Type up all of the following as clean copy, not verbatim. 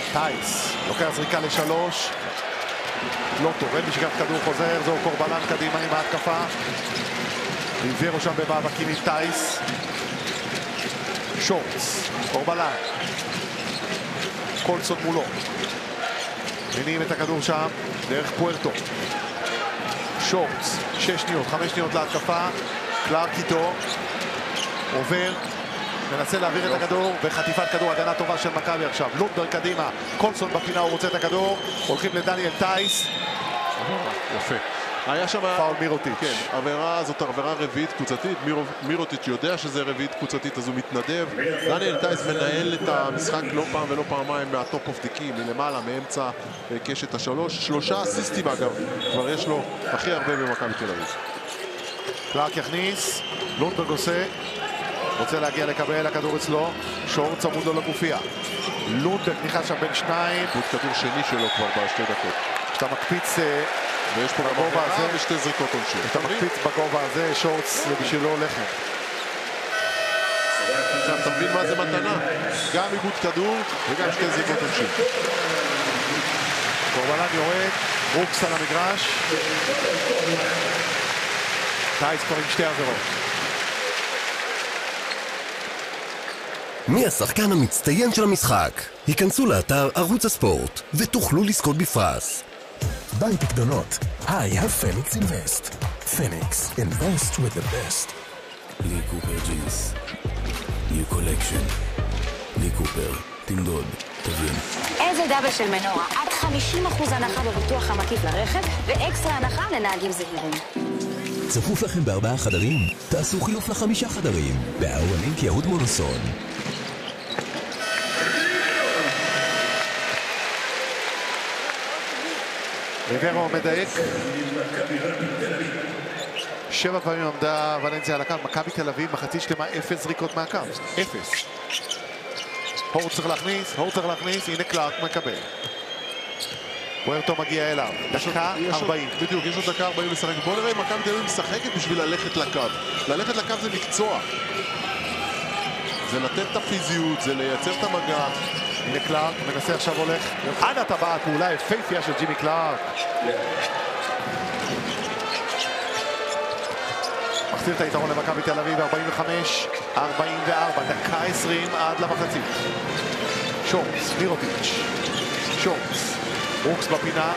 טייס, לוקח זריקה לשלוש. לא טוב, אין משגב כדור חוזר, זהו קורבלן קדימה עם ההתקפה. ריברו שם במאבקים עם טייס. שורץ, קורבלן. קולסון מולו. מניעים את הכדור שם, דרך פוארטו. שורץ, 6 שניות, 5 שניות להתקפה. קלארק איתו. עובר. מנסה להעביר את הכדור, וחטיפת כדור, הגנה טובה של מכבי עכשיו. לונדברג קדימה, קולסון בפינה, הוא רוצה את הכדור. הולכים לדניאל טייס. יפה. היה שם... פאול מירוטיץ'. כן, עבירה זאת עבירה רביעית קבוצתית. מירוטיץ' יודע שזה רביעית קבוצתית, אז הוא מתנדב. דניאל טייס מנהל את המשחק לא פעם ולא פעמיים מהטופ אוף דיקי, מלמעלה, מאמצע קשת השלוש. 3 אסיסטים אגב, כבר יש לו הכי הרבה במכבי תל אביב. קלארק יכניס, לונדברג עושה. רוצה להגיע לקבל, הכדור אצלו. שור צמוד לו לגופיה. לונדברג נכנס שם בין שניים. עוד כדור שני שלו כבר בשתי דקות. כשאתה מקפיץ ויש פה בגובה הזה, ושתי זריקות עונשין. כשאתה מקפיץ בגובה הזה, שורץ זה בשבילו לחם. עכשיו, אתה מבין מה זה מתנה? גם עיבוד כדור וגם שתי זריקות עונשין. קורבלן יורד, ברוקס על המגרש. טייס כבר עם 2 עבירות. מי השחקן המצטיין של המשחק? היכנסו לאתר ערוץ הספורט ותוכלו לזכות בפרס. בנק פקדונות, I have Phoenix Invest. Phoenix, invest with the best. לי קופר ג'ינס. New collection. לי קופר, תמדוד, תבין. איזה דאבל של מנורה, עד 50% הנחה בביטוח המקיף לרכב ואקסטרה הנחה לנהגים זהירים. צפוף לכם ב4 חדרים? תעשו חילוף ל5 חדרים. באהרונינק יהוד מונוסון. ריברו מדייק. 7 פעמים עמדה ולנסיה על הקו. מכבי תל אביב מחצית שלמה 0 זריקות מהקו. 0. הורד צריך להכניס, הנה קלארק מקבל. פוארטו מגיע אליו. דקה 40. בדיוק, יש עוד דקה 40 לשחק. בואו נראה אם מכבי תל אביב משחקת בשביל ללכת לקו. ללכת לקו זה מקצוע. זה לתת את הפיזיות, זה לייצר את המגע. הנה קלארק, מנסה עכשיו הולך. עד הטבעת, פעולה יפהפייה של ג'ימי קלארק. מחזיר את היתרון למכבי תל אביב, 45-44, דקה 20 עד למחצית. שורץ, מירוטיץ'. שורץ. ברוקס בפינה.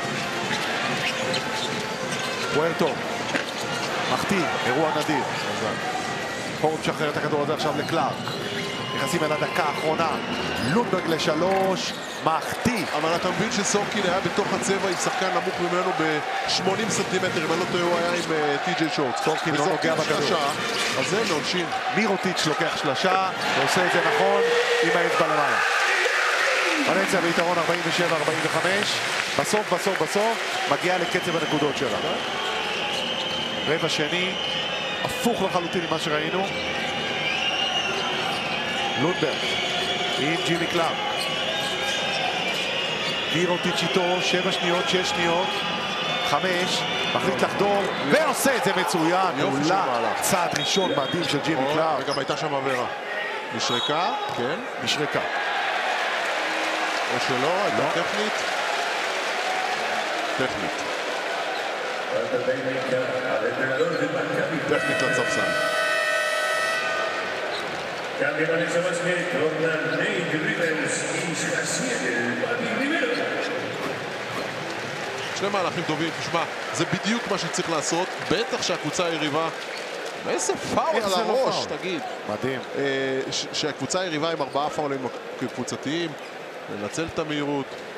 פוארטו. מחטיא, אירוע נדיר. הורד משחרר את הכדור הזה עכשיו לקלארק. נכנסים אל הדקה האחרונה. לונדברג לשלוש. מחטיא. אבל אתה מבין שסורקין היה בתוך הצבע עם שחקן נמוך ממנו ב-80 סנטימטר. אם אני לא טועה, הוא היה עם טי.ג'יי שורץ. סורקין לא נוגע בכדור. אז זה מעונשין. מירוטיץ' לוקח שלשה, ועושה את זה נכון עם האצבע למעלה. ולנסיה ביתרון 47-45. בסוף מגיעה לקצב הנקודות שלה. רבע שני, הפוך לחלוטין ממה שראינו. לונדברג עם ג'ימי קלארק. מירוטיץ' איתו, 7 שניות, 6 שניות, 5, מחליט לחדור, ועושה את זה מצוין. מעולה, צעד ראשון מדהים של ג'ימי קלארק. וגם הייתה שם עבירה. נשרקה, כן. נשרקה. או שלא, הייתה טכנית. טכנית לצפסן. שני מהלכים טובים, תשמע, זה בדיוק מה שצריך לעשות, בטח שהקבוצה היריבה, איזה פאול על הראש, תגיד. מדהים. שהקבוצה היריבה עם 4 פאולים קבוצתיים, לנצל את המהירות.